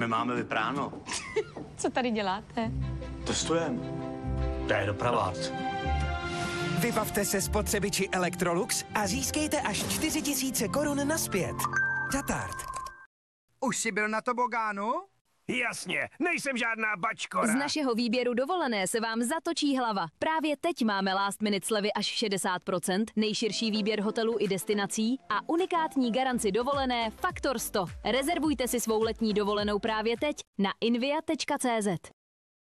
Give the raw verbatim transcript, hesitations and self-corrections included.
my máme vypráno. Co tady děláte? Testujem. To je dopravát. Vybavte se spotřebiči Electrolux a získejte až čtyři tisíce korun nazpět. Tatart. Už jsi byl na tobogánu? Jasně, nejsem žádná bačkora. Z našeho výběru dovolené se vám zatočí hlava. Právě teď máme last minute slevy až šedesát procent, nejširší výběr hotelů i destinací a unikátní garanci dovolené Faktor sto. Rezervujte si svou letní dovolenou právě teď na invia tečka cé zet.